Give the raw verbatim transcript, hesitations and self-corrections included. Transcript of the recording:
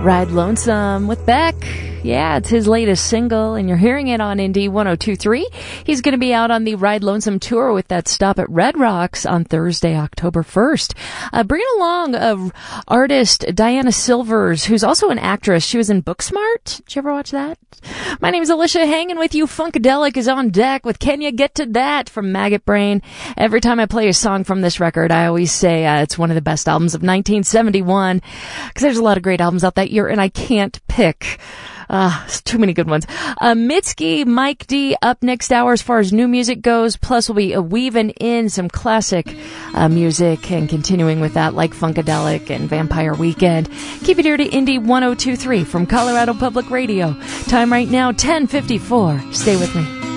Ride Lonesome with Beck. Yeah, it's his latest single, and you're hearing it on Indie one oh two point three. He's going to be out on the Ride Lonesome tour with that stop at Red Rocks on Thursday, October first. Uh, bringing along uh, artist Diana Silvers, who's also an actress. She was in Booksmart. Did you ever watch that? My name's Alicia, hanging with you. Funkadelic is on deck with Can Ya Get To That from Maggot Brain. Every time I play a song from this record, I always say uh, it's one of the best albums of nineteen seventy-one, because there's a lot of great albums out that year, and I can't pick. Uh, too many good ones. Uh, Mitski, Mike D, up next hour as far as new music goes. Plus, we'll be uh, weaving in some classic uh, music and continuing with that, like Funkadelic and Vampire Weekend. Keep it here to Indie one oh two point three from Colorado Public Radio. Time right now, ten fifty-four. Stay with me.